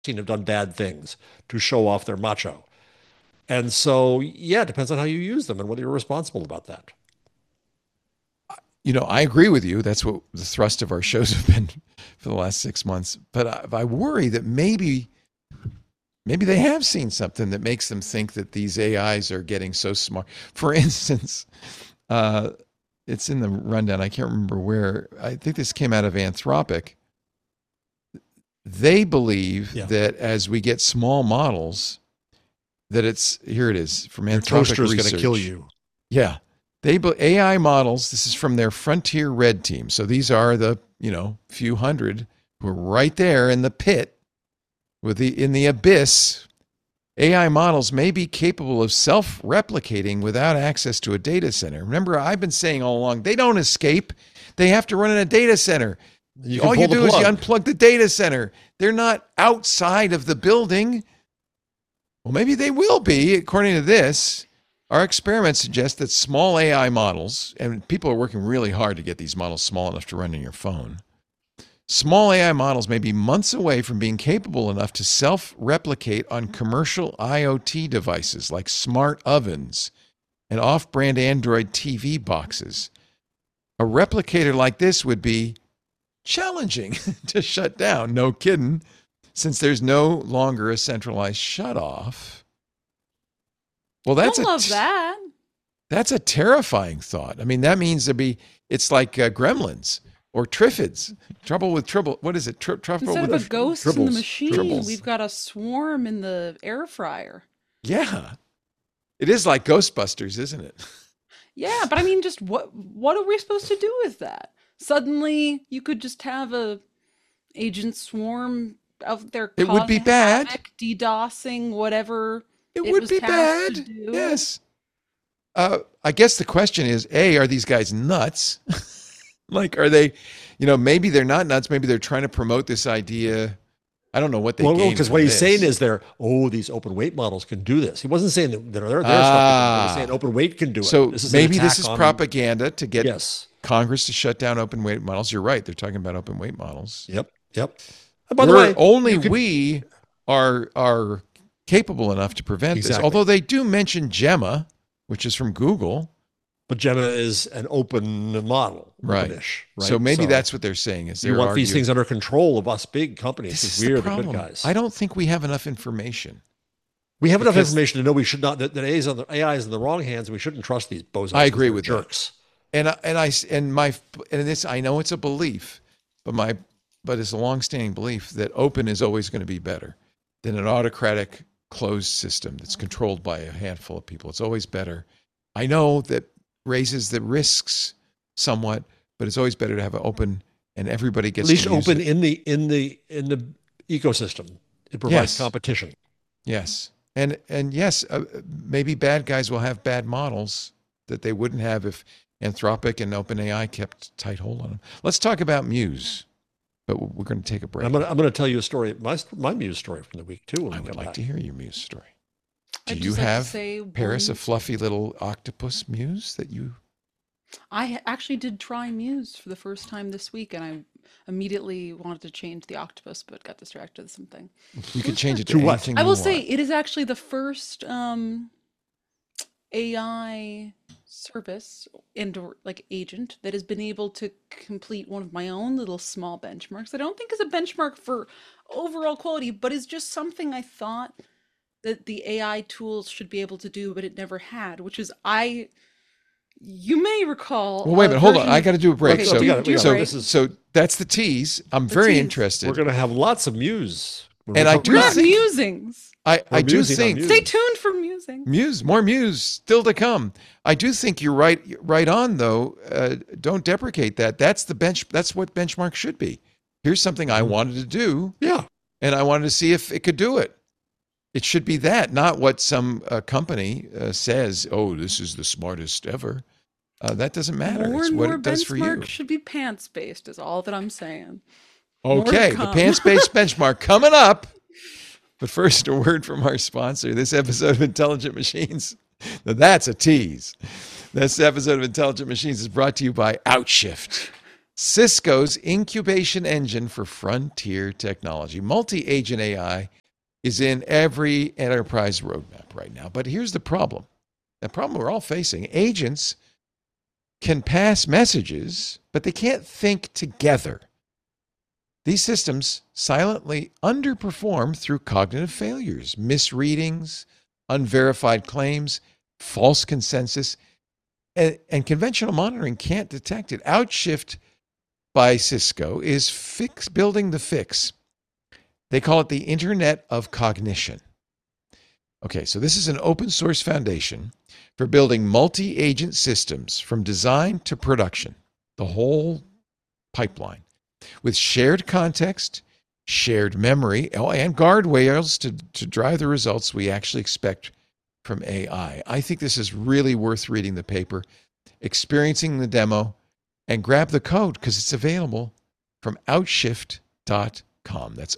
have done bad things to show off their macho. And so, yeah, it depends on how you use them and whether you're responsible about that. I agree with you. That's what the thrust of our shows have been for the last 6 months. But I worry that maybe they have seen something that makes them think that these AIs are getting so smart. For instance, uh, it's in the rundown. I can't remember where. I think this came out of Anthropic. They believe Yeah. that as we get small models, that it's here it is from Your Anthropic toaster is going to Research. kill you. Yeah. AI models, this is from their Frontier Red team. So these are the, few hundred who are right there in the pit in the abyss. AI models may be capable of self-replicating without access to a data center. Remember, I've been saying all along, they don't escape. They have to run in a data center. All you do is you unplug the data center. They're not outside of the building. Well, maybe they will be, according to this. Our experiments suggest that small AI models, and people are working really hard to get these models small enough to run in your phone. Small AI models may be months away from being capable enough to self-replicate on commercial IoT devices like smart ovens and off-brand Android TV boxes. A replicator like this would be challenging to shut down, no kidding, since there's no longer a centralized shutoff. Well, I love that. That's a terrifying thought. I mean, that means it's like Gremlins or Triffids. Trouble with Trouble. What is it? Trouble Instead with of a ghost in the machine, tribbles. we've got a swarm in the air fryer. Yeah. It is like Ghostbusters, isn't it? Yeah, but I mean, just what are we supposed to do with that? Suddenly, you could just have a agent swarm out there It would be causing bad. havoc, DDoSing, whatever It would was be tasked to bad. do. Yes. I guess the question is, A, are these guys nuts? Like, are they, maybe they're not nuts. Maybe they're trying to promote this idea. I don't know what they gain because from what he's this. saying is these open weight models can do this. He wasn't saying that they're stuff. He was saying open weight can do it. So maybe this is on propaganda to get Yes. Congress to shut down open weight models. You're right. They're talking about open weight models. Yep. And by the way, we are capable enough to prevent this. Although they do mention Gemma, which is from Google. But Gemma is an open model, right? Right. So maybe that's what they're saying. Is you want these things under control of us big companies? This is we're the good guys. I don't think we have enough information. We have enough information to know we should not that AI is in the wrong hands, and we shouldn't trust these bozos. I agree with jerks. And this I know it's a belief, but it's a long-standing belief that open is always going to be better than an autocratic closed system that's controlled by a handful of people. It's always better. I know that raises the risks somewhat, but it's always better to have an open and everybody gets at least to use open it. in the ecosystem. It provides competition. Yes, and yes, maybe bad guys will have bad models that they wouldn't have if Anthropic and OpenAI kept tight hold on them. Let's talk about Muse, but we're going to take a break. I'm going to tell you a story, my Muse story from the week too. I would like to hear your Muse story. Do I'd you just like to have, say Paris, a fluffy little octopus Muse that you... I actually did try Muse for the first time this week, and I immediately wanted to change the octopus, but got distracted with something. You could change it to what? anything I you will want. say it is actually the first AI service and like agent that has been able to complete one of my own little small benchmarks. I don't think is a benchmark for overall quality, but is just something I thought that the AI tools should be able to do, but it never had, which is you may recall. Well, wait a minute, hold on. I got to do a break. Okay, so that's the tease. I'm very interested. We're going to have lots of Muse. And I do think musings. I do think stay tuned for musing. More Muse still to come. I do think you're right on though. Don't deprecate that. That's what benchmark should be. Here's something I wanted to do. Yeah. And I wanted to see if it could do it. It should be that, not what some company says, oh, this is the smartest ever. That doesn't matter. It's what it does for you. Benchmark should be pants-based is all that I'm saying. Okay, the pants-based benchmark coming up. But first, a word from our sponsor. This episode of Intelligent Machines, now that's a tease. This episode of Intelligent Machines is brought to you by OutShift. Cisco's incubation engine for frontier technology. Multi-agent AI is in every enterprise roadmap right now. But here's the problem. The problem we're all facing. Agents can pass messages, but they can't think together. These systems silently underperform through cognitive failures, misreadings, unverified claims, false consensus, and conventional monitoring can't detect it. Outshift by Cisco is building the fix. They call it the Internet of Cognition. Okay, so this is an open source foundation for building multi-agent systems from design to production, the whole pipeline, with shared context, shared memory, and guardrails to drive the results we actually expect from AI. I think this is really worth reading the paper, experiencing the demo, and grab the code because it's available from outshift.com. That's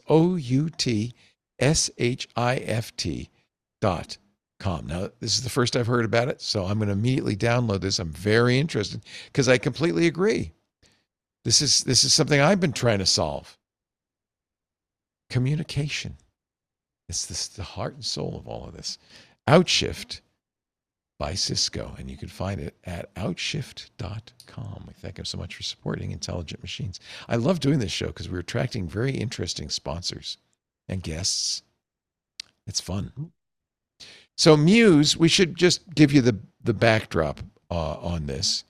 outshift.com. Now, this is the first I've heard about it, so I'm going to immediately download this. I'm very interested because I completely agree. This is something I've been trying to solve. Communication. It's the heart and soul of all of this. Outshift by Cisco, and you can find it at outshift.com. We thank them so much for supporting Intelligent Machines. I love doing this show because we're attracting very interesting sponsors and guests. It's fun. So Muse, we should just give you the backdrop on this.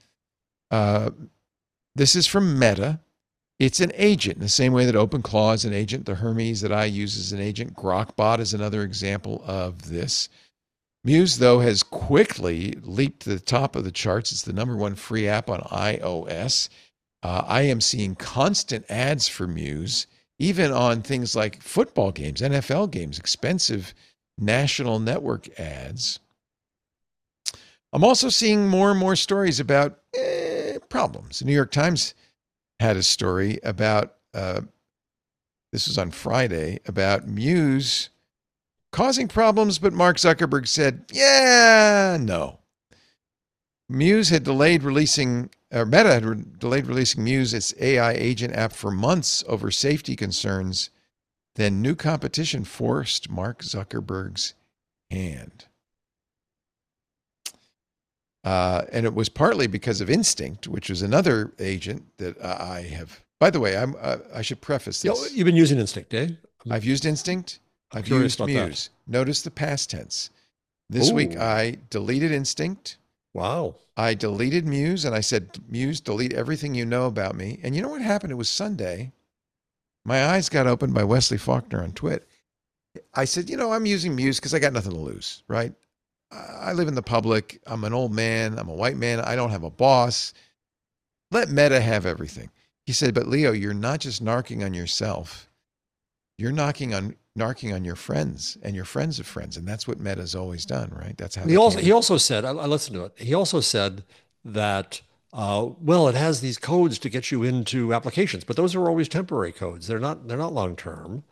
This is from Meta. It's an agent in the same way that OpenClaw is an agent. The Hermes that I use is an agent. Grokbot is another example of this. Muse, though, has quickly leaped to the top of the charts. It's the #1 free app on iOS. I am seeing constant ads for Muse, even on things like football games, NFL games, expensive national network ads. I'm also seeing more and more stories about problems. The New York Times had a story about, this was on Friday, about Muse causing problems, but Mark Zuckerberg said, yeah, no. Meta had delayed releasing Muse, its AI agent app, for months over safety concerns. Then new competition forced Mark Zuckerberg's hand. And it was partly because of Instinct, which was another agent that I have. By the way, I should preface this. You've been using Instinct, eh? I've used Instinct. I've curious used about Muse. Notice the past tense. This week, I deleted Instinct. Wow. I deleted Muse, and I said, Muse, delete everything you know about me. And you know what happened? It was Sunday. My eyes got opened by Wesley Faulkner on Twit. I said, I'm using Muse because I got nothing to lose, right? I live in the public. I'm an old man. I'm a white man. I don't have a boss. Let Meta have everything. He said, but Leo, you're not just narking on yourself. You're narking on your friends and your friends of friends. And that's what Meta's always done, right? That's how he also said, I listened to it. He also said that, it has these codes to get you into applications, but those are always temporary codes. They're not long-term.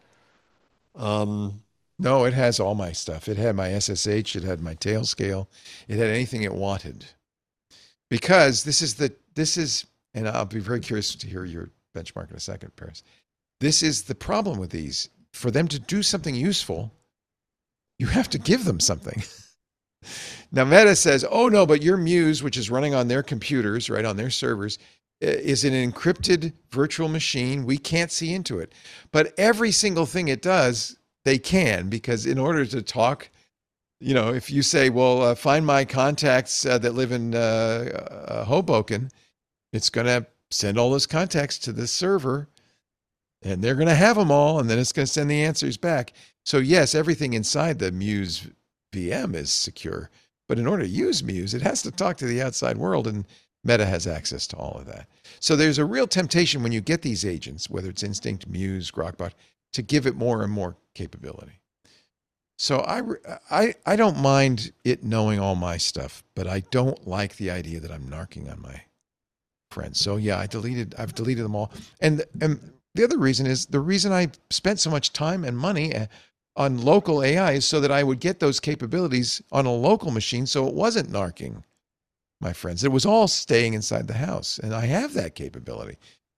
No, it has all my stuff. It had my SSH. It had my Tailscale. It had anything it wanted. Because this is, and I'll be very curious to hear your benchmark in a second, Paris. This is the problem with these. For them to do something useful, you have to give them something. Now, Meta says, oh, no, but your Muse, which is running on their computers, right, on their servers, is an encrypted virtual machine. We can't see into it. But every single thing it does, they can, because in order to talk, if you say, well, find my contacts that live in Hoboken, it's going to send all those contacts to the server, and they're going to have them all, and then it's going to send the answers back. So yes, everything inside the Muse VM is secure, but in order to use Muse, it has to talk to the outside world, and Meta has access to all of that. So there's a real temptation when you get these agents, whether it's Instinct, Muse, Grokbot, to give it more and more capability. So I don't mind it knowing all my stuff, but I don't like the idea that I'm narking on my friends. So yeah, I've deleted them all. And the other reason is, the reason I spent so much time and money on local AI is so that I would get those capabilities on a local machine, so it wasn't narking my friends. It was all staying inside the house, and I have that capability.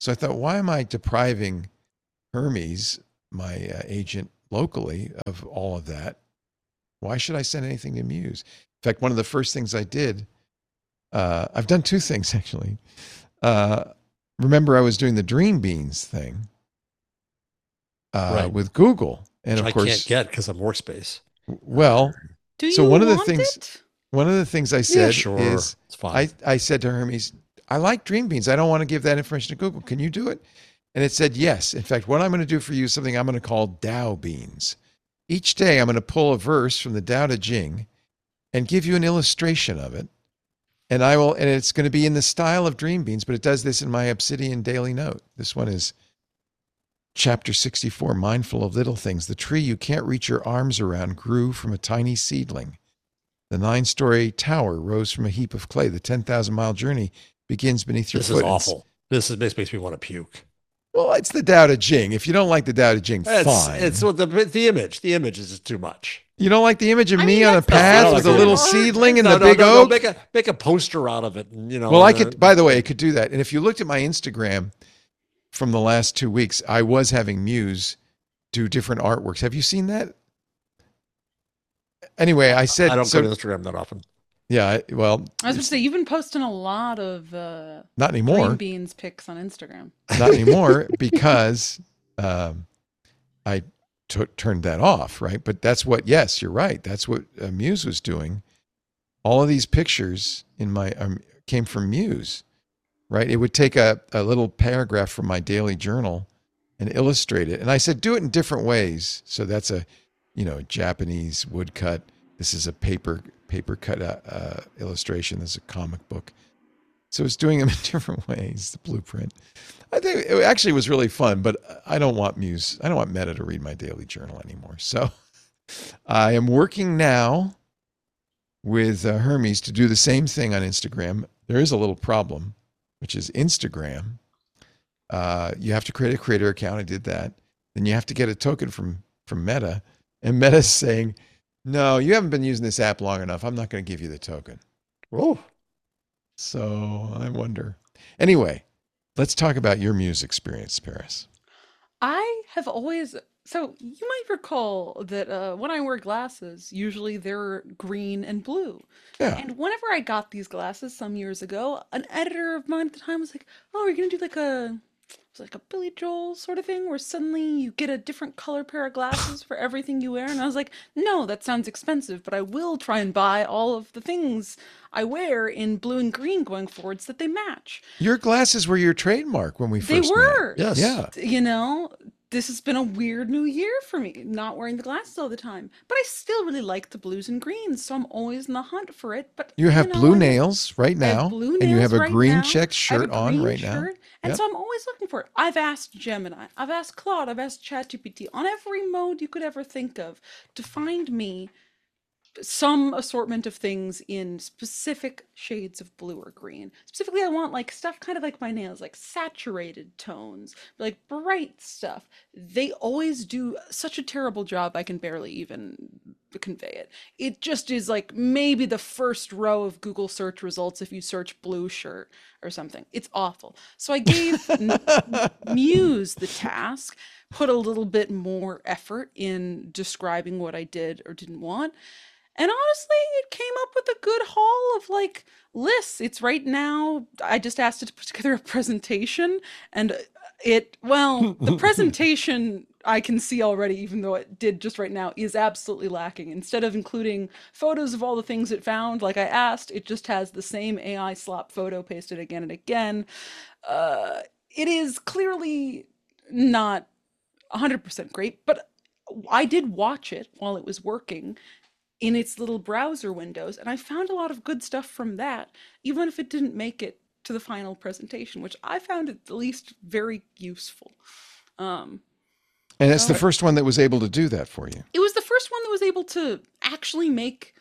So I thought, why am I depriving Hermes, my agent locally, of all of that? Why should I send anything to Muse? In fact, one of the first things I did, I've done two things actually. Remember, I was doing the Dream Beans thing Right. with Google, and Which of I course, can't get because of workspace. well, Do so you one of the want things it? I Yeah, said sure. is, It's fine. I said to Hermes, I like Dream Beans. I don't want to give that information to Google. Can you do it? And it said yes. In fact, what I'm going to do for you is something I'm going to call Tao Beans. Each day, I'm going to pull a verse from the Tao Te Ching and give you an illustration of it. And it's going to be in the style of Dream Beans, but it does this in my Obsidian Daily Note. This one is Chapter 64, Mindful of Little Things. The tree you can't reach your arms around grew from a tiny seedling. The 9-story tower rose from a heap of clay. The 10,000-mile journey begins beneath your This foot. is awful. This makes me want to puke. Well, it's the Tao Te Ching. If you don't like the Tao Te Ching, fine. It's what the image. The image is just too much. You don't like the image of I me mean, on a that's the path fun with a of it. little Art. seedling and No, the no, big no, oak? no. Make a poster out of it. And, Well, I could, by the way, I could do that. And if you looked at my Instagram from the last 2 weeks, I was having Muse do different artworks. Have you seen that? Anyway, I said, I don't so, go to Instagram that often. yeah, well, I was going to say, you've been posting a lot of not anymore. Green Beans pics on Instagram. Not anymore because I turned that off, right? But that's what, yes, you're right. That's what Muse was doing. All of these pictures in my came from Muse, right? It would take a little paragraph from my daily journal and illustrate it. And I said, do it in different ways. So that's a, Japanese woodcut. This is a paper cut illustration. This is a comic book. So it's doing them in different ways, the blueprint. I think it actually was really fun, but I don't want Meta to read my daily journal anymore. So I am working now with Hermes to do the same thing on Instagram. There is a little problem, which is Instagram. You have to create a creator account. I did that. Then you have to get a token from Meta. And Meta's saying, no, you haven't been using this app long enough. I'm not going to give you the token. Oh, So I wonder. Anyway, let's talk about your Muse experience, Paris. I have always, so you might recall that when I wear glasses, usually they're green and blue. Yeah. And whenever I got these glasses some years ago, an editor of mine at the time was like, "Oh, you're gonna do like a Billy Joel sort of thing where suddenly you get a different color pair of glasses for everything you wear." And I was like, "No, that sounds expensive, but I will try and buy all of the things I wear in blue and green going forward so that they match." Your glasses were your trademark when we They first met. were. yes. Yeah. This has been a weird new year for me, not wearing the glasses all the time. But I still really like the blues and greens, so I'm always in the hunt for it. But You have blue nails right I have now, blue and you nails have a right green now. checked I have shirt a on green right now. shirt, and Yep. so I'm always looking for it. I've asked Gemini, I've asked Claude, I've asked ChatGPT on every mode you could ever think of to find me some assortment of things in specific shades of blue or green. Specifically, I want like stuff kind of like my nails, like saturated tones, like bright stuff. They always do such a terrible job, I can barely even convey it. It just is like maybe the first row of Google search results if you search blue shirt or something. It's awful. So I gave Muse the task, put a little bit more effort in describing what I did or didn't want. And honestly, it came up with a good haul of like lists. It's right now, I just asked it to put together a presentation and the presentation I can see already, even though it did just right now, is absolutely lacking. Instead of including photos of all the things it found, like I asked, it just has the same AI slop photo pasted again and again. It is clearly not 100% great, but I did watch it while it was working in its little browser windows, and I found a lot of good stuff from that, even if it didn't make it to the final presentation, which I found at least very useful. And it's the So first one that was able to do that for you. it was the first one that was able to actually make,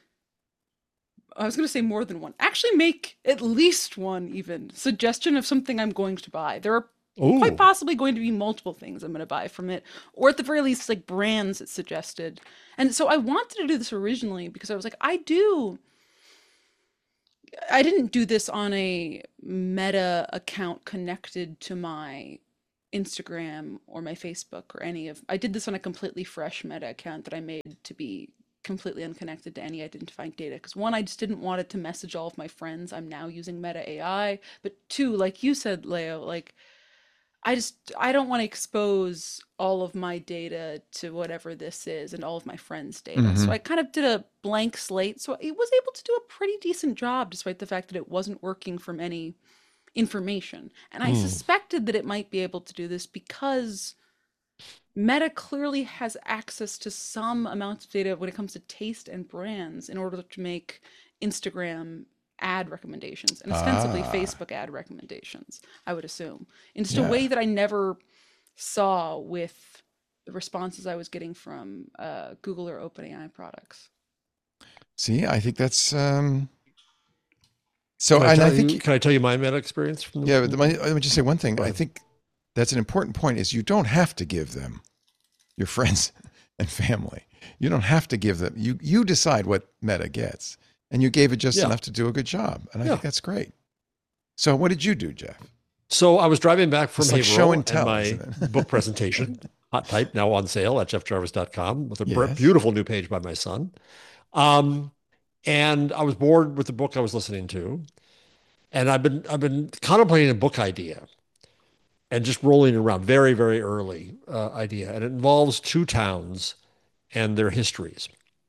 I was going to say more than one, actually make at least one even suggestion of something I'm going to buy. There are quite Ooh. possibly going to be multiple things I'm going to buy from it, or at the very least, like brands it suggested. And so I wanted to do this originally because I was like, I didn't do this on a Meta account connected to my Instagram or my Facebook or any of. I did this on a completely fresh Meta account that I made to be completely unconnected to any identifying data. Because one, I just didn't want it to message all of my friends I'm now using Meta AI. But two, like you said, Leo, like I don't want to expose all of my data to whatever this is and all of my friends' data. So Hmm. I kind of did a blank slate. So I was able to do a pretty decent job despite the fact that it wasn't working from any information. And I Hmm. suspected that it might be able to do this because Meta clearly has access to some amounts of data when it comes to taste and brands in order to make Instagram ad recommendations and ostensibly Ah, Facebook ad recommendations, I would assume, in just a way yeah. that I never saw with the responses I was getting from Google or OpenAI products. See, I think that's Can so, I and I tell think you? Can I tell you my meta experience from yeah. But the? let me just say one thing. Go I ahead. think that's an important point. Is you don't have to give them your friends and family. You don't have to give them. You decide what Meta gets, and you gave it just Yeah, enough to do a good job. And I yeah. think that's great. So, what did you do, Jeff? So I was driving back from It's like show Haverhill and and tell, my isn't book it? presentation, Hot Type, now on sale at jeffjarvis.com with a Yes. beautiful new page by my son. Um, and I was bored with the book I was listening to, and I've been contemplating a book idea and just rolling it around, very, very early idea, and it involves two towns and their histories.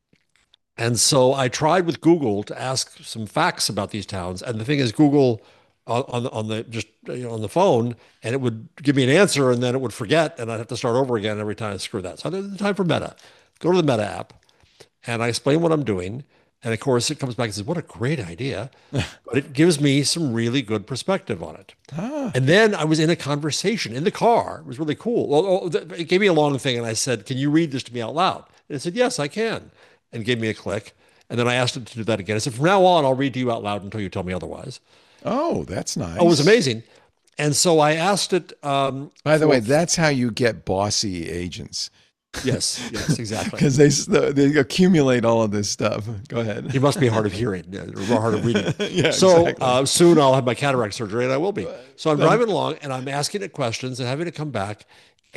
And so I tried with Google to ask some facts about these towns. And the thing is, Google on the just on the phone, and it would give me an answer, and then it would forget, and I'd have to start over again every time I screw that. So there's time for Meta. Go to the Meta app, and I explain what I'm doing. And of course, it comes back and says, "What a great idea!" But it gives me some really good perspective on it. Ah, And then I was in a conversation in the car. It was really cool. It gave me a long thing, and I said, "Can you read this to me out loud?" And it said, "Yes, I can," and gave me a click. And then I asked it to do that again. I said, "From now on, I'll read to you out loud until you tell me otherwise." oh, that's Oh, it was nice. amazing. And so I asked it By the way, that's how you get bossy agents yes, yes, exactly. because they accumulate all of this stuff. Go ahead. He must be hard of hearing or hard of reading. Yeah, So exactly. soon I'll have my cataract surgery, and I will be. So I'm Um, driving along, and I'm asking it questions and having it come back,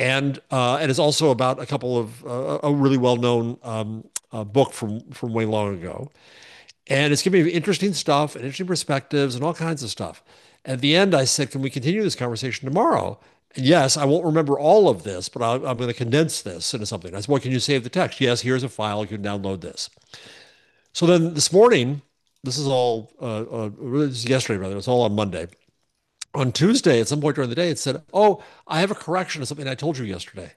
and it's also about a couple of a really well-known book from way long ago, and it's giving me interesting stuff and interesting perspectives and all kinds of stuff. At the end, I said, "Can we continue this conversation tomorrow?" And yes, I won't remember all of this, but I'm going to condense this into something. I said, "Well, can you save the text?" "Yes, here's a file. You can download this." So then this morning, this is all, this is yesterday rather, it's all on Monday. On Tuesday, at some point during the day, it said, "Oh, I have a correction of something I told you yesterday."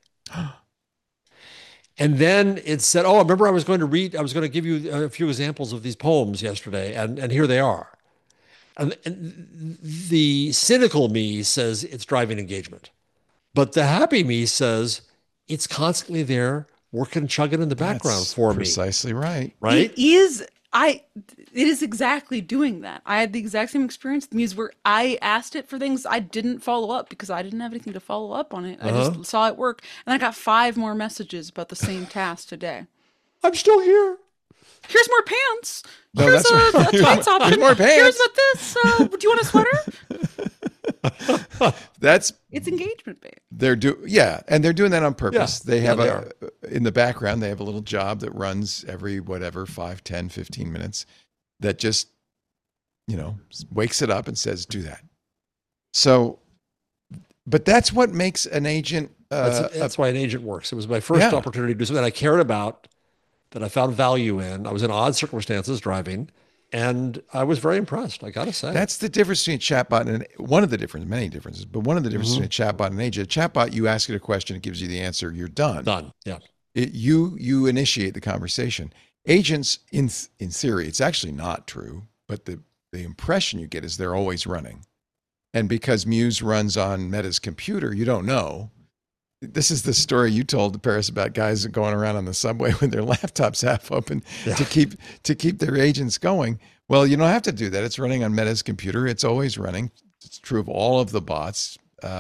And then it said, "Oh, remember I was going to give you a few examples of these poems yesterday, and here they are." And the cynical me says it's driving engagement, but the happy me says it's constantly there working, chugging in the background that's for me, precisely right. It right? is I it is exactly doing that. I had the exact same experience with Muse where I asked it for things I didn't follow up because I didn't have anything to follow up on it. I Uh-huh. just saw it work and I got five more messages about the same task today. I'm still here. Here's more pants. No, Here's that's a right. tights Here's option. more Here's pants. what this. Do you want a sweater? That's It's engagement bait. yeah, and they're doing that on Yeah, purpose. They yeah, have they are. in the background, they have a little job that runs every whatever 5, 10, 15 minutes that just, wakes it up and says do that. So, but that's what makes an agent That's why an agent works. It was my first yeah. opportunity to do something I cared about, that I found value in. I was in odd circumstances driving, and I was very impressed, I gotta say. That's the difference between a chatbot and one of the difference, many differences, but one of the differences Hmm. between a chatbot and an agent. A chatbot, you ask it a question, it gives you the answer, you're done. Done. Yeah. You initiate the conversation. Agents, in theory, it's actually not true, but the impression you get is they're always running. And because Muse runs on Meta's computer, you don't know. This is the story you told to Paris about guys going around on the subway with their laptops half open Yeah. to keep their agents going. Well, you don't have to do that. It's running on Meta's computer. It's always running. It's true of all of the bots.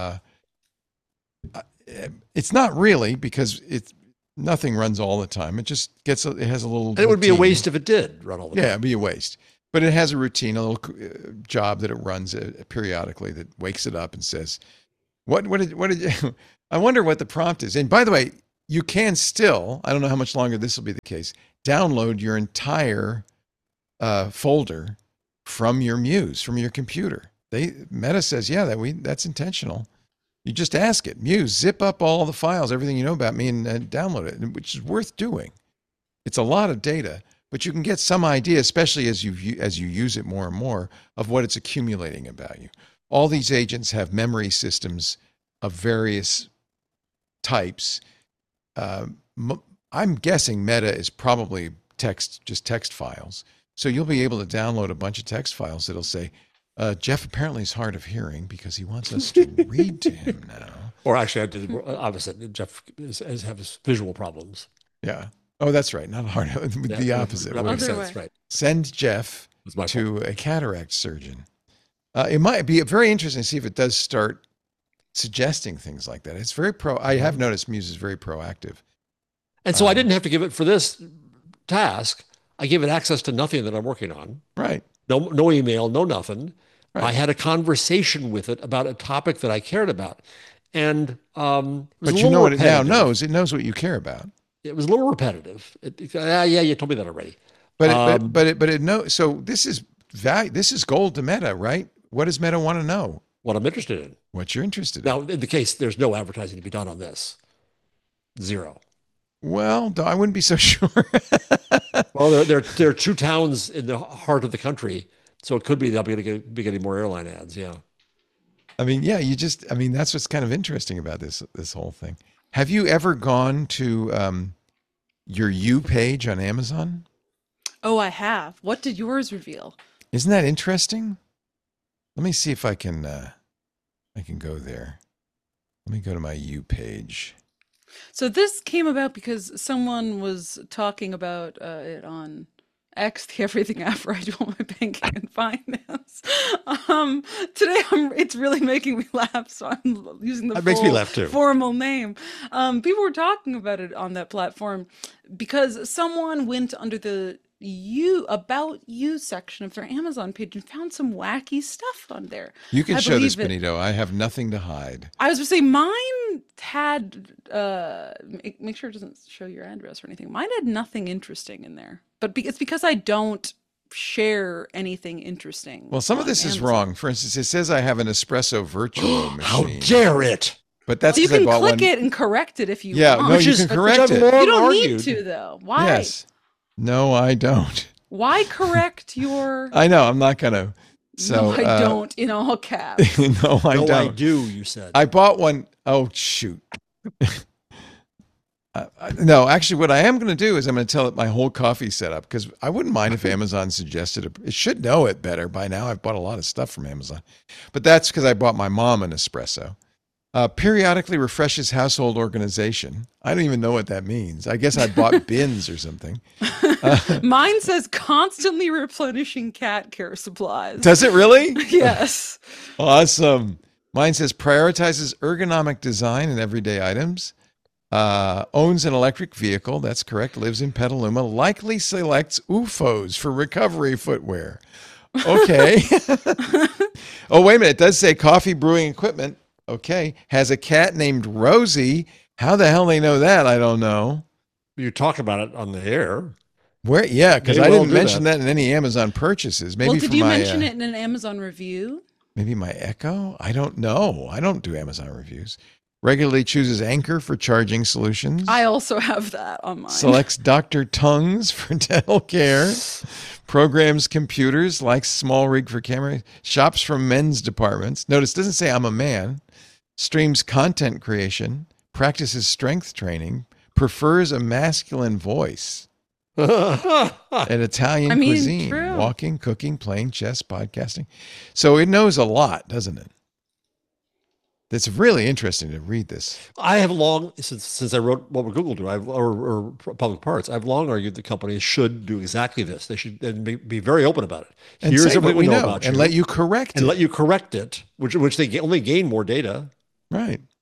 It's not really because nothing runs all the time. It just it has a little And it would be a routine. waste if it did run all the Yeah, time. it'd be a waste. But it has a routine, a little job that it runs periodically that wakes it up and says, what did you, I wonder what the prompt is. And by the way, you can still, I don't know how much longer this will be the case, download your entire folder from your Muse, from your computer. Meta says, yeah, that's intentional. You just ask it, Muse, zip up all the files, everything you know about me, and download it, which is worth doing. It's a lot of data, but you can get some idea, especially as you use it more and more, of what it's accumulating about you. All these agents have memory systems of various types. I'm guessing Meta is probably just text files. So you'll be able to download a bunch of text files that'll say, Jeff apparently is hard of hearing because he wants us to read to him now. Or actually, I did opposite. Jeff has visual problems. Yeah. Oh, that's right. Not hard. The opposite. That makes sense, right? Send Jeff to a cataract surgeon. It might be very interesting to see if it does start suggesting things like that. It's very I have noticed Muse is very proactive. And so I didn't have to give it for this task. I gave it access to nothing that I'm working on. Right. No email, no nothing. Right. I had a conversation with it about a topic that I cared about. And but you know what it now knows. It knows what you care about. It was a little repetitive. Yeah, you told me that already. But it knows. So this is value. This is gold to Meta, right? What does Meta want to know? What I'm interested in. What you're interested in. Now, in. In the case, there's no advertising to be done on this. Zero. Well, I wouldn't be so sure. Well, there are 2 towns in the heart of the country, so it could be they'll be getting more airline ads. Yeah. I mean, yeah. That's what's kind of interesting about this whole thing. Have you ever gone to your You page on Amazon? Oh, I have. What did yours reveal? Isn't that interesting? Let me see if I can go there. Let me go to my You page. So this came about because someone was talking about it on X, the Everything app, where I do all my banking and finance. Today it's really making me laugh, so I'm using the makes me laugh too. Formal name. People were talking about it on that platform because someone went under the About You section of their Amazon page and found some wacky stuff on there. You can show this, Benito. I have nothing to hide. I was going to say mine had, make sure it doesn't show your address or anything. Mine had nothing interesting in there, but it's because I don't share anything interesting. Well, some of this is wrong. For instance, it says I have an espresso virtual machine. How dare it! But that's you because I bought one. You can click it and correct it if you want. want. No, you can correct it. You don't need to, though. Why? Yes. No, I don't. Why correct your... I know, I'm not going to. So, no, I don't, in all caps. No, I don't. I do, you said. I bought one. Oh, shoot. No, actually, what I am going to do is I'm going to tell it my whole coffee setup, because I wouldn't mind if Amazon suggested it. It should know it better by now. I've bought a lot of stuff from Amazon. But that's because I bought my mom an espresso. Periodically refreshes household organization. I don't even know what that means. I guess I bought bins or something. Mine says constantly replenishing cat care supplies. Does it really? Yes. Awesome. Mine says prioritizes ergonomic design in everyday items. Owns an electric vehicle. That's correct. Lives in Petaluma. Likely selects OOFOS for recovery footwear. Okay. Oh, wait a minute. It does say coffee brewing equipment. Okay. Has a cat named Rosie. How the hell they know that? I don't know. You talk about it on the air. Where? Yeah, because I didn't mention that in any Amazon purchases. Maybe did you mention it in an Amazon review? Maybe my Echo? I don't know. I don't do Amazon reviews. Regularly chooses Anchor for charging solutions. I also have that on mine. Selects Dr. Tongues for dental care. Programs computers, likes Small Rig for camera. Shops from men's departments. Notice it doesn't say I'm a man. Streams content creation. Practices strength training. Prefers a masculine voice. An Italian cuisine. True. Walking, cooking, playing chess, podcasting. So it knows a lot, doesn't it? It's really interesting to read this. I have long, since I wrote What Would Google Do, or Public Parts, I've long argued that companies should do exactly this. They should be very open about it. And here's say everything what we know know about and you. Let you correct it. And let you correct it, which they only gain more data. Right.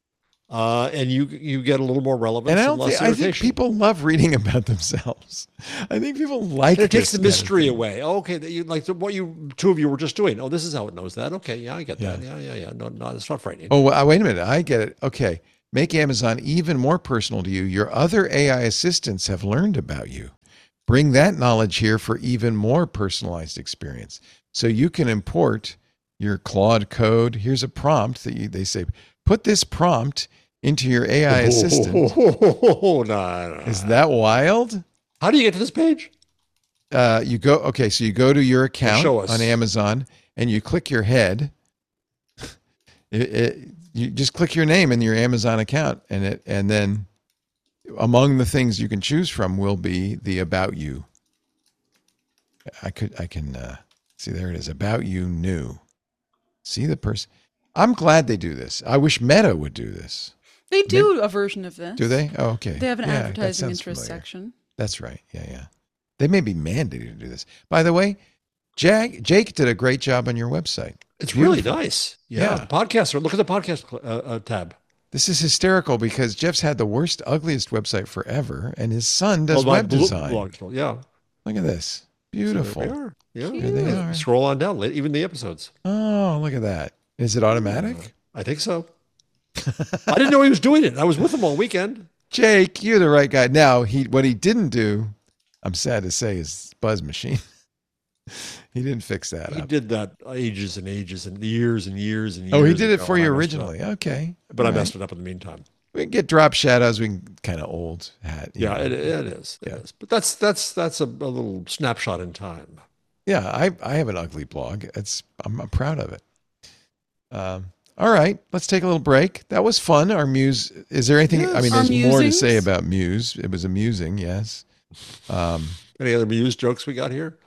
and you get a little more And relevance and less I think irritation. people love reading about themselves. I think people like And it takes this the kind of mystery thing. away. Oh, okay, you like what you two of you were just doing. Oh, this is how it knows that. Okay, yeah, I get Yeah. that. Yeah, yeah, yeah. No, no, it's not frightening. Oh, wait a minute. I get it. Okay. Make Amazon even more personal to you. Your other AI assistants have learned about you. Bring that knowledge here for even more personalized experience. So you can import your Claude code. Here's a prompt that they say, put this prompt into your AI assistant. Oh, no, no. Is that wild? How do you get to this page? You go so you go to your account show us. on Amazon and you click your head. You just click your name in your Amazon account, and then among the things you can choose from will be the about you. I can see, there it is, about you new. See the person. I'm glad they do this. I wish Meta would do this. They do a version of this. Do they? Oh, okay. They have an Yeah, that advertising sounds interest familiar. section. That's right. Yeah. They may be mandated to do this. By the way, Jake did a great job on your website. It's really Beautiful. nice. Yeah. The podcast. Look at the podcast tab. This is hysterical because Jeff's had the worst, ugliest website forever, and his son does my web design. blog scroll. Yeah. Look at this. Beautiful. So there we are. Yeah. Here they are. Scroll on down, even the episodes. Oh, look at that. Is it automatic? I think so. I didn't know he was doing it. I was with him all weekend. Jake, you're the right guy. Now, what he didn't do, I'm sad to say, is Buzz Machine. He didn't fix that He up. did that ages and ages and years and years and years. Oh, he did it ago, for and you I messed it up. originally. Okay. But I All right. messed it up in the meantime. We can get drop shadows. We can kind of old hat. Yeah, it is. It is. But that's a little snapshot in time. Yeah, I have an ugly blog. I'm proud of it. All right, let's take a little break. That was fun. Our Muse. Is there anything? Yes. I mean, Our there's more to say musings? about Muse. It was amusing. Yes. Any other Muse jokes we got here?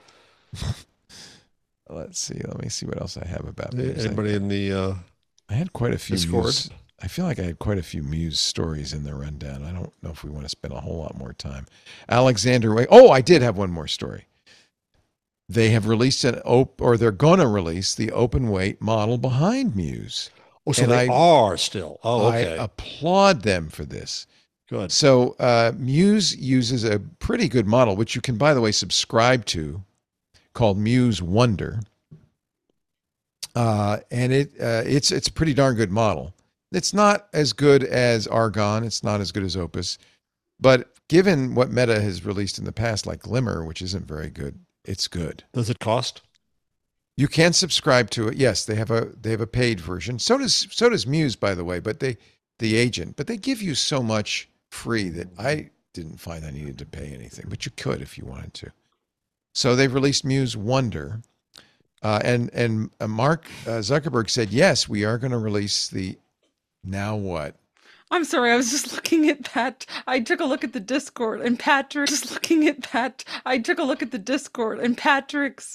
Let's see. Let me see what else I have about Muse. Anybody in the I had quite a few Discord? Muse. I feel like I had quite a few Muse stories in the rundown. I don't know if we want to spend a whole lot more time. Alexander Way. Oh, I did have one more story. They have released or they're going to release the open weight model behind Muse. Oh, so And they are still. Oh, okay. I applaud them for this. Good. So Muse uses a pretty good model, which you can, by the way, subscribe to, called Muse Wonder, and it's a pretty darn good model. It's not as good as Argon. It's not as good as Opus, but given what Meta has released in the past, like Glimmer, which isn't very good, it's good. Does it cost? You can subscribe to it. Yes, they have a paid version. So does Muse, by the way, but the agent, but they give you so much free that I didn't find I needed to pay anything, but you could if you wanted to. So they've released Muse Wonder, and Mark Zuckerberg said, yes, we are going to release the. Now what? I'm sorry, I was just looking at Pat. I took a look at the Discord and Patrick just looking at Pat. I took a look at the Discord and Patrick's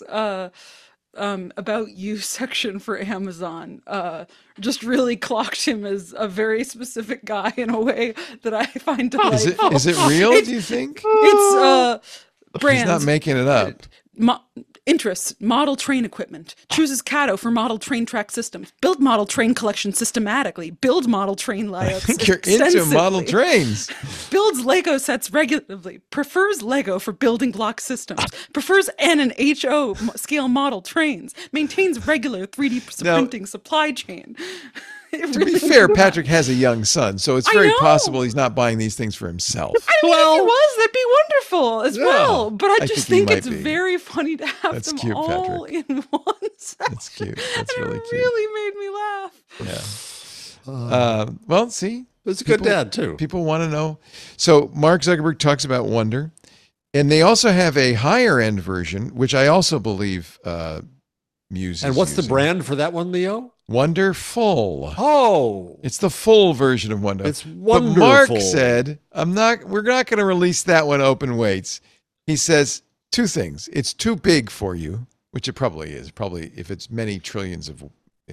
about you section for Amazon just really clocked him as a very specific guy in a way that I find delightful. Is it real, do you think? It's He's brands. not making it up. Interests, model train equipment. Chooses Cato for model train track systems. Build model train collection systematically. Build model train I layouts think you're into model trains. Builds Lego sets regularly. Prefers Lego for building block systems. Prefers N and HO scale model trains. Maintains regular 3D Now- printing supply chain. To be fair, Patrick has a young son, so it's I very know. possible he's not buying these things for himself. I mean, if he was, that'd be wonderful as Yeah. well. But I I just think he think might it's be. very funny to have That's them cute, all in one section. That's cute. That's And really it cute. really made me laugh. Yeah. Well, see, It's a good People- dad too. people want to know. So Mark Zuckerberg talks about Wonder, and they also have a higher end version, which I also believe Muse. And is what's the using. brand for that one, Leo? Wonderful. Oh, It's the full version of Wonder. it's But wonderful. Mark said, we're not going to release that one open weights. He says two things. It's too big for you, which it probably is. Probably if it's many trillions of,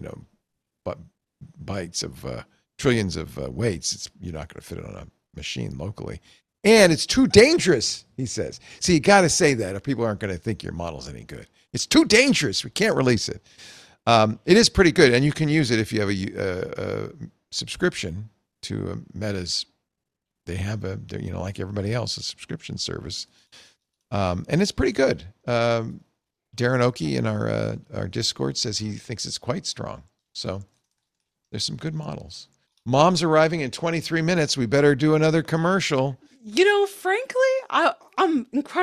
bytes of trillions of weights, you're not going to fit it on a machine locally. And it's too dangerous, he says. See, you got to say that, or people aren't going to think your model's any good. It's too dangerous. We can't release it. It is pretty good, and you can use it if you have a subscription Meta's. They have like everybody else, a subscription service, and it's pretty good. Darren Oki in our Discord says he thinks it's quite strong. So there's some good models. Mom's arriving in 23 minutes. We better do another commercial. Frankly, I'm incredibly